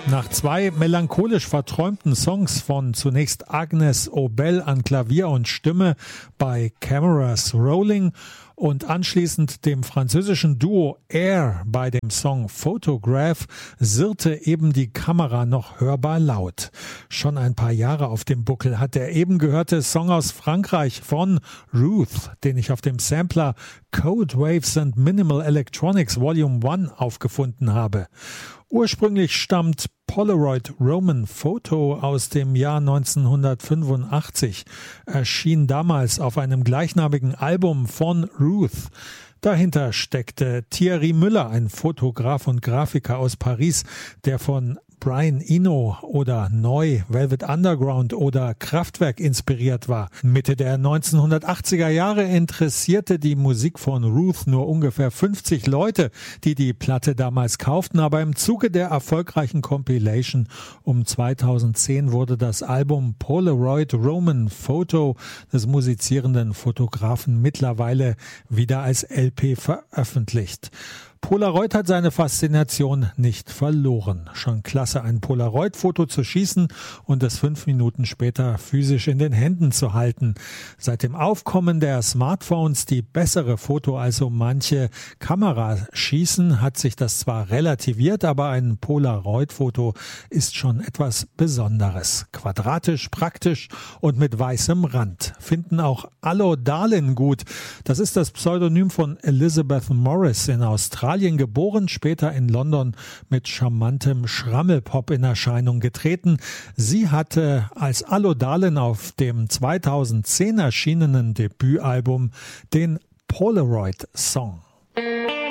Nach zwei melancholisch verträumten Songs von zunächst Agnes Obel an Klavier und Stimme bei Cameras Rolling und anschließend dem französischen Duo Air bei dem Song Photograph sirrte eben die Kamera noch hörbar laut. Schon ein paar Jahre auf dem Buckel hat der eben gehörte Song aus Frankreich von Ruth, den ich auf dem Sampler Code Waves and Minimal Electronics Volume 1 aufgefunden habe. Ursprünglich stammt Polaroid Roman Photo aus dem Jahr 1985, erschien damals auf einem gleichnamigen Album von Ruth. Dahinter steckte Thierry Müller, ein Fotograf und Grafiker aus Paris, der von Brian Eno oder Neu, Velvet Underground oder Kraftwerk inspiriert war. Mitte der 1980er Jahre interessierte die Musik von Ruth nur ungefähr 50 Leute, die die Platte damals kauften, aber im Zuge der erfolgreichen Compilation um 2010 wurde das Album Polaroid Roman Photo des musizierenden Fotografen mittlerweile wieder als LP veröffentlicht. Polaroid hat seine Faszination nicht verloren. Schon klasse, ein Polaroid-Foto zu schießen und es 5 Minuten später physisch in den Händen zu halten. Seit dem Aufkommen der Smartphones, die bessere Foto als so manche Kamera schießen, hat sich das zwar relativiert, aber ein Polaroid-Foto ist schon etwas Besonderes. Quadratisch, praktisch und mit weißem Rand. Finden auch Allo Darlin gut. Das ist das Pseudonym von Elizabeth Morris in Australien geboren, später in London mit charmantem Schrammelpop in Erscheinung getreten. Sie hatte als Allo Darlin auf dem 2010 erschienenen Debütalbum den Polaroid Song.